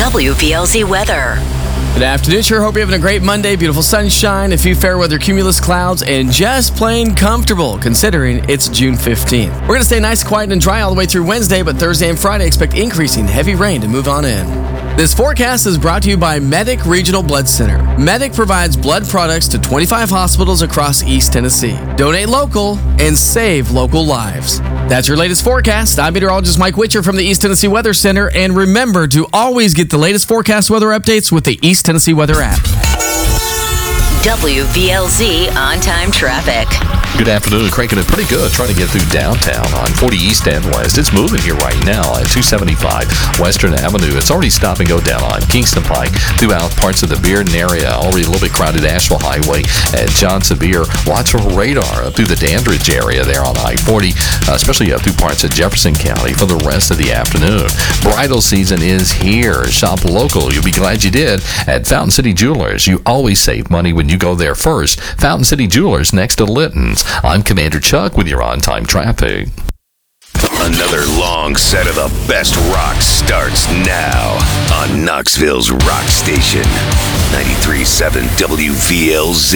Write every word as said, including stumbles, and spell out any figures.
W V L Z weather. Good afternoon. Sure hope you're having a great Monday. Beautiful sunshine, a few fair weather cumulus clouds, and just plain comfortable considering it's June fifteenth. We're going to stay nice, quiet, and dry all the way through Wednesday, but Thursday and Friday expect increasing heavy rain to move on in. This forecast is brought to you by Medic Regional Blood Center. Medic provides blood products to twenty-five hospitals across East Tennessee. Donate local and save local lives. That's your latest forecast. I'm meteorologist Mike Witcher from the East Tennessee Weather Center. And remember to always get the latest forecast weather updates with the East Tennessee Weather app. W V L Z on-time traffic. Good afternoon. Cranking it pretty good. Trying to get through downtown on forty East and West. It's moving here right now at two seventy-five Western Avenue. It's already stop and go down on Kingston Pike throughout parts of the Bearden area. Already a little bit crowded Asheville Highway at John Sevier. Watch for radar up through the Dandridge area there on I forty, uh, especially up through parts of Jefferson County for the rest of the afternoon. Bridal season is here. Shop local. You'll be glad you did at Fountain City Jewelers. You always save money when you go there first. Fountain City Jewelers next to Litton's. I'm Commander Chuck with your on-time traffic. Another long set of the best rock starts now on Knoxville's Rock Station, ninety-three point seven W V L Z.